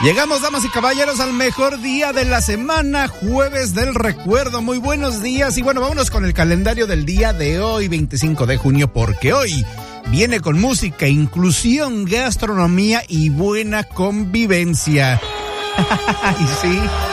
Llegamos, damas y caballeros, al mejor día de la semana, jueves del recuerdo. Muy buenos días y bueno, vámonos con el calendario del día de hoy, 25 de junio, porque hoy viene con música, inclusión, gastronomía y buena convivencia. Y sí,